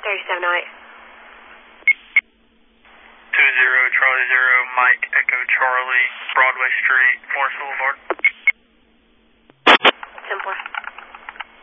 Carry 708. 20 Charlie 0, Mike Echo Charlie, Broadway Street, Forest Boulevard.